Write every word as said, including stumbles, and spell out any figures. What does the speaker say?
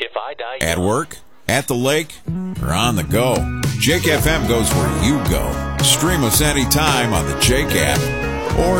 If I die At young. work, at the lake, or on the go, Jake F M goes where you go. Stream us anytime on the Jake app or